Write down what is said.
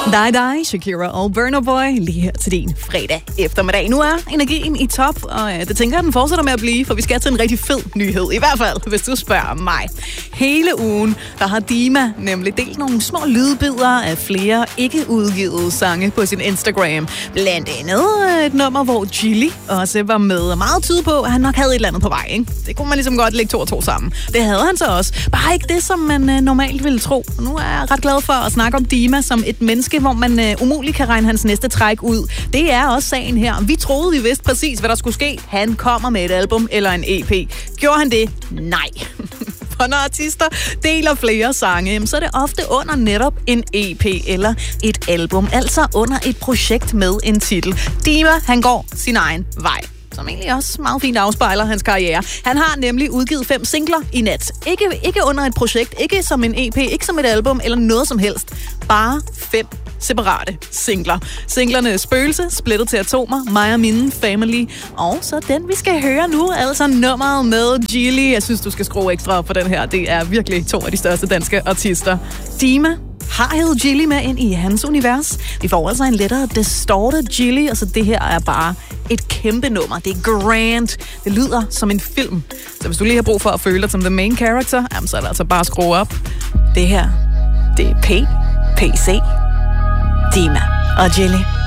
Dig, Shakira og Burna Boy lige her til din fredag eftermiddag. Nu er energien i top, og det tænker jeg, den fortsætter med at blive, for vi skal til en rigtig fed nyhed. I hvert fald, hvis du spørger mig. Hele ugen, der har Dima nemlig delt nogle små lydbidder af flere ikke udgivet sange på sin Instagram. Blandt andet et nummer, hvor Gilly også var med. Meget tyder på, at han nok havde et eller andet på vej, ikke? Det kunne man ligesom godt lægge 2 og 2 sammen. Det havde han så også. Bare ikke det, som man normalt ville tro. Og nu er jeg ret glad for at snakke om Dima som et menneske, hvor man umuligt kan regne hans næste træk ud. Det er også sagen her. Vi troede, vi vidste præcis, hvad der skulle ske. Han kommer med et album eller en EP. Gjorde han det? Nej. For når artister deler flere sange, så er det ofte under netop en EP eller et album. Altså under et projekt med en titel. Dima, han går sin egen vej, som egentlig også meget fint afspejler hans karriere. Han har nemlig udgivet 5 singler i nat. Ikke under et projekt, ikke som en EP, ikke som et album eller noget som helst. Bare 5 separate singler. Singlerne Spøgelse, Splittet til Atomer, Mig og Mine, Family, og så den, vi skal høre nu, altså nummeret med Gilly. Jeg synes, du skal skrue ekstra op for den her. Det er virkelig 2 af de største danske artister. Dima har hævet Gilly med ind i hans univers. Vi får altså en lettere distorted Gilly, og så det her er bare et kæmpe nummer. Det er grand. Det lyder som en film. Så hvis du lige har brug for at føle dig som the main character, jamen, så er det altså bare at skrue op. Det her, det er PC, Dima og Gilly.